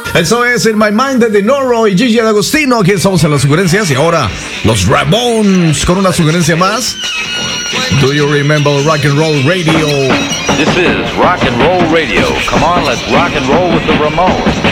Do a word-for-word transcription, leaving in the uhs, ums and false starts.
Eso es In My Mind de Dinoro y Gigi D'Agostino. Aquí estamos en las sugerencias y ahora los Ramones con una sugerencia más. Do you remember Rock and Roll Radio? This is Rock and Roll Radio. Come on, let's rock and roll with the Ramones.